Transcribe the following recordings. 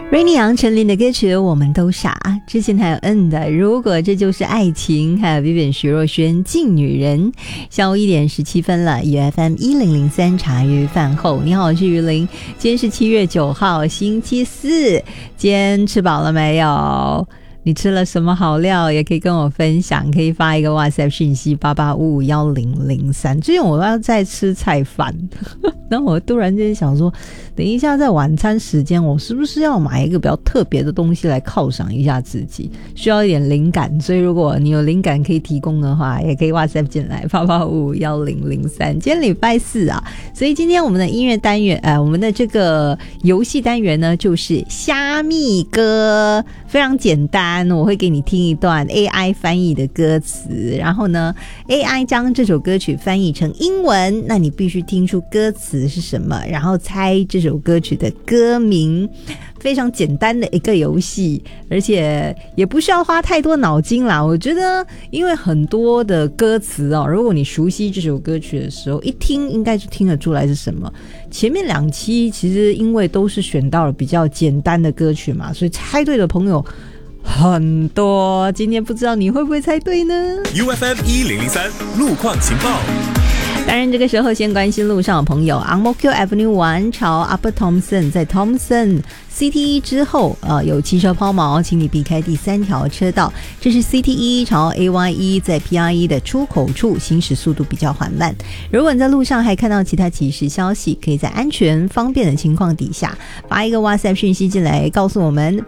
Rainy 杨丞琳的歌曲《我们都傻》，之前还有 N 的如果这就是爱情，还有 Vivian 徐若瑄敬女人。下午1点17分了，UFM 1003茶余饭后，你好，我是于林。今天是7月9号星期四，今天吃饱了没有？你吃了什么好料也可以跟我分享，可以发一个 WhatsApp 讯息88551003。最近我要在吃菜饭然后我突然间想说，等一下在晚餐时间我是不是要买一个比较特别的东西来犒赏一下自己，需要一点灵感，所以如果你有灵感可以提供的话，也可以 WhatsApp 进来88551003。今天礼拜四啊，所以今天我们的音乐单元我们的这个游戏单元呢就是虾米歌，非常简单，我会给你听一段 AI 翻译的歌词，然后呢 AI 将这首歌曲翻译成英文，那你必须听出歌词是什么，然后猜这首歌曲的歌名。非常简单的一个游戏，而且也不需要花太多脑筋啦。我觉得因为很多的歌词如果你熟悉这首歌曲的时候，一听应该就听得出来是什么。前面2期其实因为都是选到了比较简单的歌曲嘛，所以猜对的朋友很多。今天不知道你会不会猜对呢？ UFM 1003路况情报。 当然这个时候先关心路上的朋友， Ang Mo Kio Avenue 1朝 Upper Thomson， 在 Thomson CT1 之后有汽车抛锚，请你避开第3条车道。这是 CT1 朝 AY1 在 PR1 的出口处，行驶速度比较缓慢。如果你在路上还看到其他启示消息，可以在安全方便的情况底下发一个 WhatsApp 讯息进来告诉我们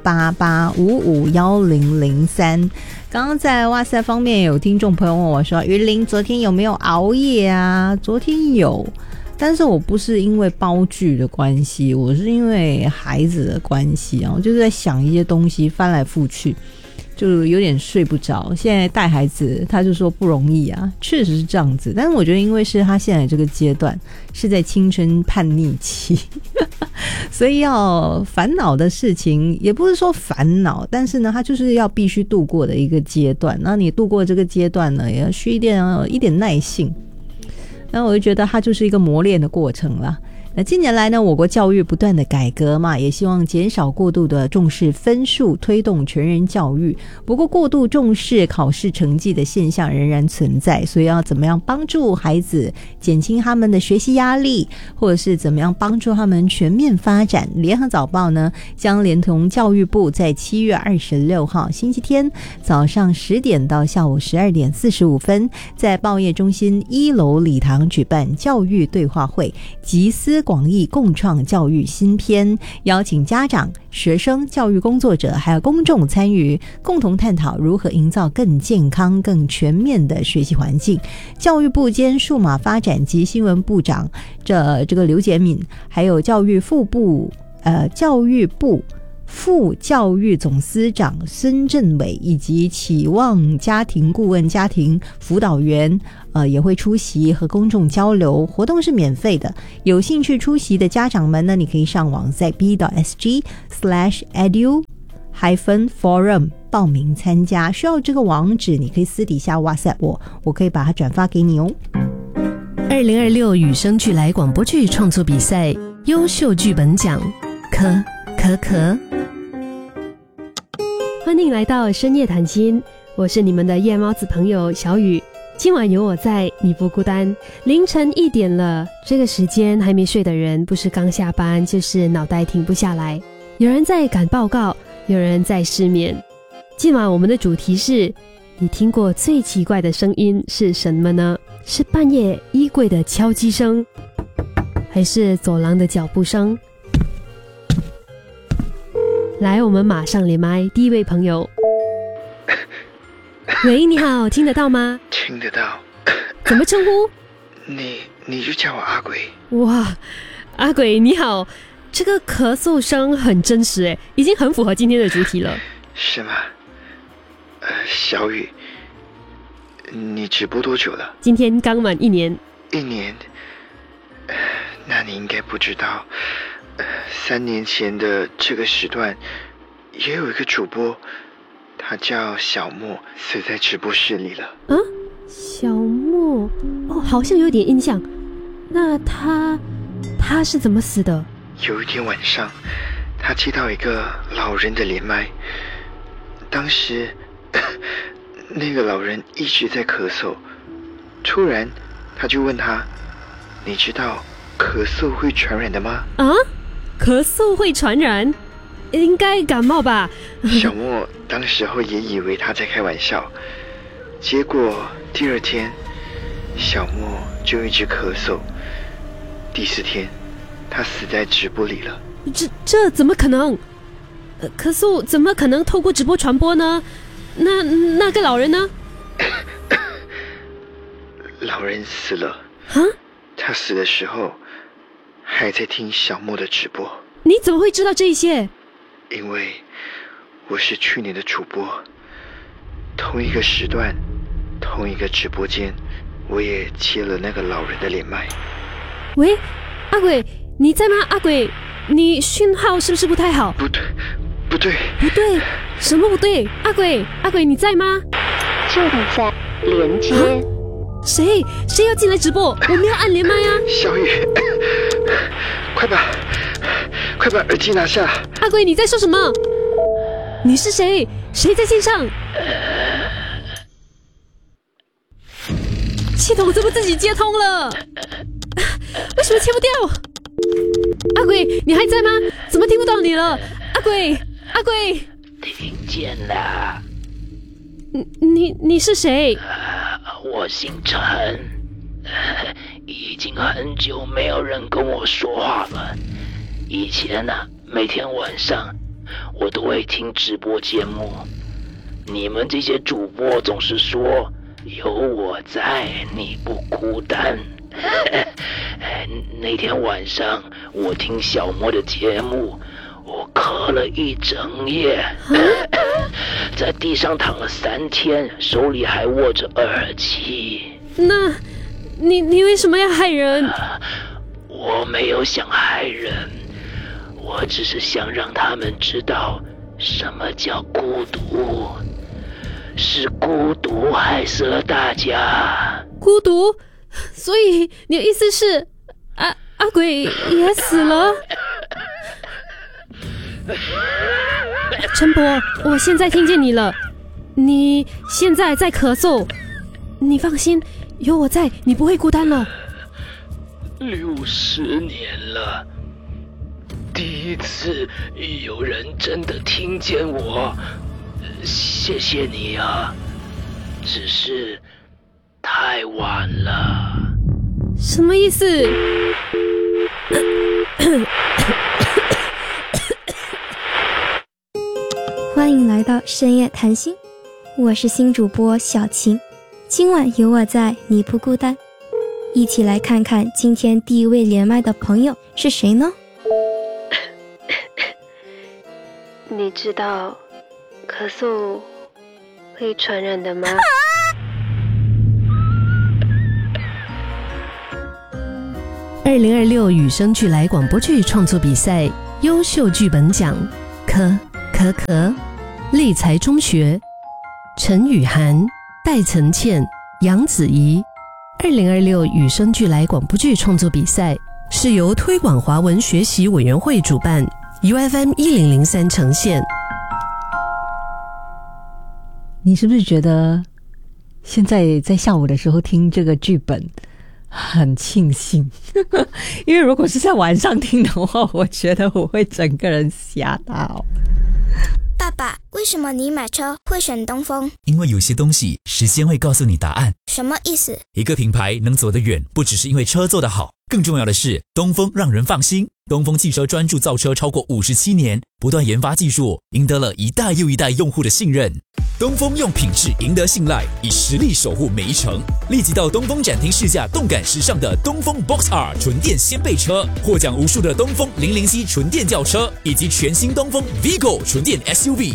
88551003。刚刚在 WhatsApp 方面有听众朋友问我说，于林昨天有没有熬夜啊？昨天有，但是我不是因为煲剧的关系，我是因为孩子的关系我就是在想一些东西，翻来覆去就有点睡不着。现在带孩子他就说不容易啊，确实是这样子，但是我觉得因为是他现在这个阶段是在青春叛逆期所以要烦恼的事情也不是说烦恼，但是呢他就是要必须度过的一个阶段，那你度过这个阶段呢也要需要一点耐性，那我就觉得它就是一个磨练的过程啦。那近年来呢，我国教育不断的改革嘛，也希望减少过度的重视分数，推动全人教育。不过过度重视考试成绩的现象仍然存在，所以要怎么样帮助孩子减轻他们的学习压力，或者是怎么样帮助他们全面发展。联合早报呢将连同教育部在7月26号星期天早上10点到下午12点45分，在报业中心1楼礼堂举办教育对话会，集思广益，共创教育新篇，邀请家长、学生、教育工作者还有公众参与，共同探讨如何营造更健康、更全面的学习环境。教育部兼数码发展及新闻部长这个刘洁敏，还有教育部副教育总司长孙振伟以及期望家庭顾问、家庭辅导员也会出席和公众交流，活动是免费的。有兴趣出席的家长们呢，你可以上网在 b.sg/edu-forum 报名参加，需要这个网址你可以私底下 WhatsApp 我可以把它转发给你哦。 2026有声剧来广播剧创作比赛优秀剧本奖，可欢迎来到深夜谈心，我是你们的夜猫子朋友小雨。今晚有我在，你不孤单。凌晨1点了，这个时间还没睡的人，不是刚下班，就是脑袋停不下来。有人在赶报告，有人在失眠。今晚我们的主题是，你听过最奇怪的声音是什么呢？是半夜衣柜的敲击声，还是走廊的脚步声？来，我们马上连麦，第一位朋友。喂，你好，听得到吗？ 听得到。 怎么称呼？ 你就叫我阿鬼。 哇，阿鬼你好，这个咳嗽声很真实耶，已经很符合今天的主题了。 是吗？小雨，你直播多久了？ 今天刚满1年。 1年？那你应该不知道，3年前的这个时段也有一个主播，他叫小莫，死在直播室里了。 小莫，好像有点印象。那他是怎么死的？ 有一天晚上，他他接到一个老人的连麦，当时那个老人一直在咳嗽，突然他就问他，你知道咳嗽会传染的吗？ 啊？咳嗽会传染？应该感冒吧？ 小莫当时候也以为他在开玩笑，结果第2天小莫就一直咳嗽，第4天他死在直播里了。 这怎么可能？咳嗽怎么可能透过直播传播呢？那个老人呢？ 老人死了。 啊？ 他死的时候还在听小莫的直播。 你怎么会知道这些？ 因为我是去年的主播，同一个时段同一个直播间，我也接了那个老人的连麦。 喂，阿鬼你在吗？阿鬼你讯号是不是不太好？ 不对， 什么不对？阿鬼你在吗？ 正在连接。 谁要进来直播？我们要按连麦啊！ 小雨，快把耳机拿下！ 阿鬼你在说什么？你是谁？谁在线上？系统怎么自己接通了？为什么切不掉？阿鬼你还在吗？怎么听不到你了？阿鬼听见了。 你是谁？ 我姓陈，已经很久没有人跟我说话了。以前每天晚上我都会听直播节目，你们这些主播总是说有我在你不孤单。那天晚上我听小莫的节目，我咳了一整夜，在地上躺了3天，手里还握着耳机。 那你为什么要害人？ 我没有想害人，我只是想让他们知道什么叫孤独，是孤独害死了大家。 孤独？所以你的意思是阿鬼也死了？陈伯，我现在听见你了，你现在在咳嗽，你放心，有我在，你不会孤单了。 60年了，第一次有人真的听见我，谢谢你啊，只是太晚了。 什么意思？ 欢迎来到深夜谈心，我是新主播小晴，今晚有我在，你不孤单。一起来看看今天第一位连麦的朋友是谁呢？ 你知道咳嗽会传染的吗 ？2026羽生俱来广播剧创作比赛优秀剧本奖，立才中学，陈雨涵、戴岑倩、杨子怡。2026羽生俱来广播剧创作比赛是由推广华文学习委员会主办， UFM 1003呈现。 你是不是觉得现在在下午的时候听这个剧本很庆幸？因为如果是在晚上听的话，我觉得我会整个人吓到。 爸爸，为什么你买车会选东风？ 因为有些东西时间会告诉你答案。 什么意思？ 一个品牌能走得远，不只是因为车做得好，更重要的是东风让人放心。东风汽车专注造车超过57年，不断研发技术，赢得了一代又一代用户的信任。东风用品质赢得信赖，以实力守护每一程。立即到东风展厅试驾动感时尚的东风 Box R 纯电掀背车，获奖无数的东风007纯电轿车，以及全新东风 Vigo 纯电 SUV。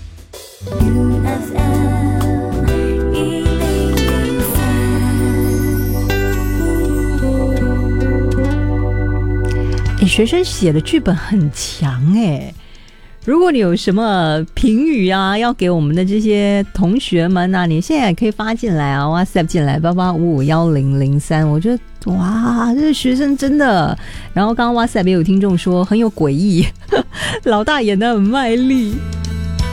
学生写的剧本很强耶。如果你有什么评语啊要给我们的这些同学们啊，你现在也可以发进来啊 ，WhatsApp 进来88551003。我觉得哇，这个学生真的。然后刚刚 WhatsApp 也有听众说很有诡异， 老大演得很卖力。